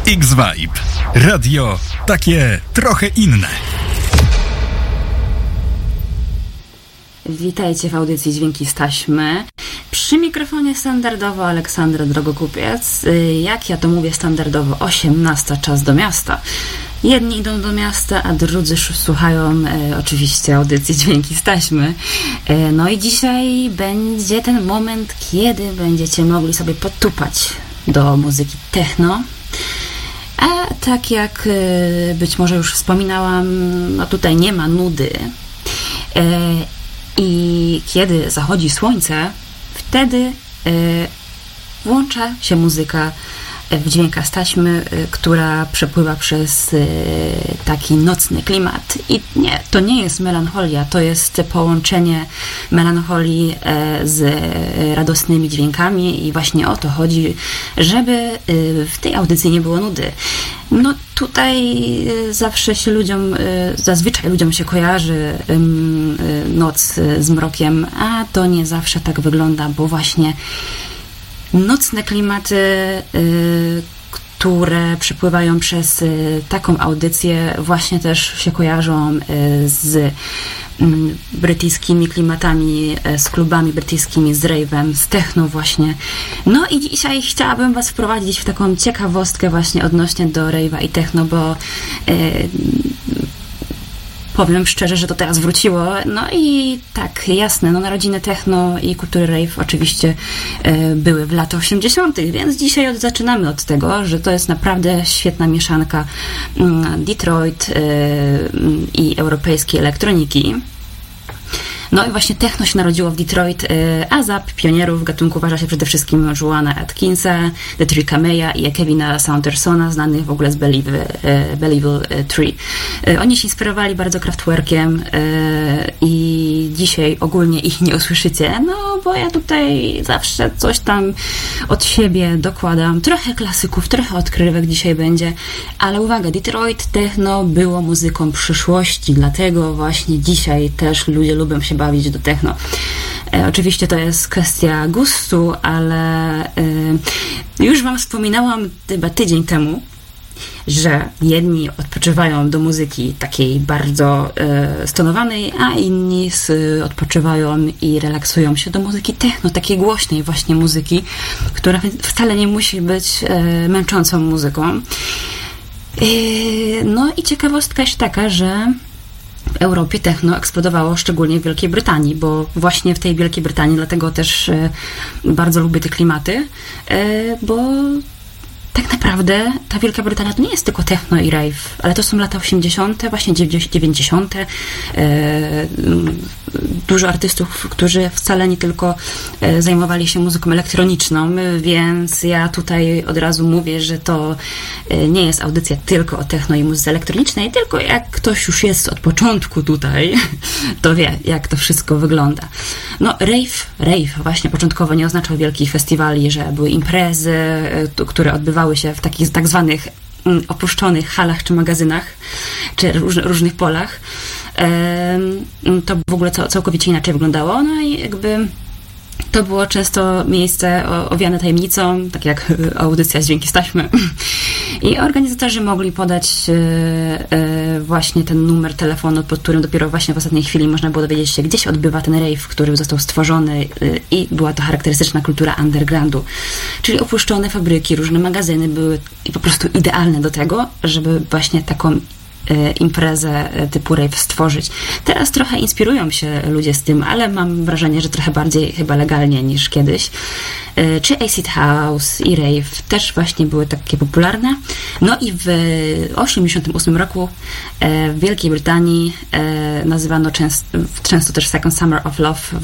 X-Vibe. Radio takie trochę inne. Witajcie w audycji Dźwięki z Taśmy. Przy mikrofonie standardowo Aleksandra Drogokupiec. Jak ja to mówię standardowo, 18 czas do miasta. Jedni idą do miasta, a drudzy słuchają oczywiście audycji Dźwięki z Taśmy. No i dzisiaj będzie ten moment, kiedy będziecie mogli sobie podtupać do muzyki techno. A tak jak być może już wspominałam, no tutaj nie ma nudy. I kiedy zachodzi słońce, wtedy włącza się muzyka w dźwiękach z taśmy, która przepływa przez taki nocny klimat. I nie, to nie jest melancholia, to jest połączenie melancholii z radosnymi dźwiękami i właśnie o to chodzi, żeby w tej audycji nie było nudy. No tutaj zazwyczaj ludziom się kojarzy noc z mrokiem, a to nie zawsze tak wygląda, bo właśnie nocne klimaty, które przepływają przez taką audycję, właśnie też się kojarzą z brytyjskimi klimatami, z klubami brytyjskimi, z rave'em, z techno właśnie. No i dzisiaj chciałabym Was wprowadzić w taką ciekawostkę właśnie odnośnie do rave'a i techno, bo powiem szczerze, że to teraz wróciło. No i tak, jasne, no narodziny techno i kultury rave oczywiście były w latach 80., więc dzisiaj zaczynamy od tego, że to jest naprawdę świetna mieszanka Detroit i europejskiej elektroniki. No i właśnie techno się narodziło w Detroit, a za pionierów gatunku uważa się przede wszystkim Joana Atkinsa, Detricka Maya i Kevina Saundersona, znanych w ogóle z Belleville Tree. Oni się inspirowali bardzo Kraftwerkiem i dzisiaj ogólnie ich nie usłyszycie, no bo ja tutaj zawsze coś tam od siebie dokładam. Trochę klasyków, trochę odkrywek dzisiaj będzie, ale uwaga, Detroit techno było muzyką przyszłości, dlatego właśnie dzisiaj też ludzie lubią się bawić do techno. Oczywiście to jest kwestia gustu, ale już Wam wspominałam chyba tydzień temu, że jedni odpoczywają do muzyki takiej bardzo stonowanej, a inni odpoczywają i relaksują się do muzyki techno, takiej głośnej właśnie muzyki, która wcale nie musi być męczącą muzyką. No i ciekawostka jest taka, że w Europie techno eksplodowało szczególnie w Wielkiej Brytanii, bo właśnie w tej Wielkiej Brytanii, dlatego też bardzo lubię te klimaty, bo tak naprawdę ta Wielka Brytania to nie jest tylko techno i rave, ale to są lata 80., właśnie 90. Dużo artystów, którzy wcale nie tylko zajmowali się muzyką elektroniczną, więc ja tutaj od razu mówię, że to nie jest audycja tylko o techno i muzyce elektronicznej, tylko jak ktoś już jest od początku tutaj, to wie, jak to wszystko wygląda. No rave właśnie początkowo nie oznaczał wielkich festiwali, że były imprezy, które odbywały się w takich tak zwanych opuszczonych halach czy magazynach, czy różnych polach. To w ogóle całkowicie inaczej wyglądało. No i jakby to było często miejsce owiane tajemnicą, tak jak audycja z Dźwięki z Taśmy. I organizatorzy mogli podać właśnie ten numer telefonu, pod którym dopiero właśnie w ostatniej chwili można było dowiedzieć się, gdzie się odbywa ten rave, który został stworzony i była to charakterystyczna kultura undergroundu. Czyli opuszczone fabryki, różne magazyny były po prostu idealne do tego, żeby właśnie taką imprezę typu rave stworzyć. Teraz trochę inspirują się ludzie z tym, ale mam wrażenie, że trochę bardziej chyba legalnie niż kiedyś. Czy acid house i rave też właśnie były takie popularne. No i w 1988 roku w Wielkiej Brytanii nazywano często też Second Summer of Love